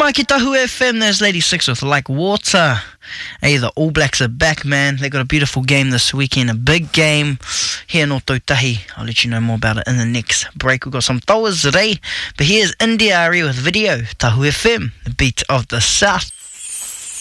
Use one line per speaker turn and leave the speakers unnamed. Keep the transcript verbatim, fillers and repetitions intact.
mai ki Tahu F M, there's Lady Six with Like Water. Hey, the All Blacks are back, man. They got a beautiful game this weekend, a big game here in Otautahi. I'll let you know more about it in the next break. We've got some tauas today, but here's India Ari with Video, Tahu F M, the beat of the South.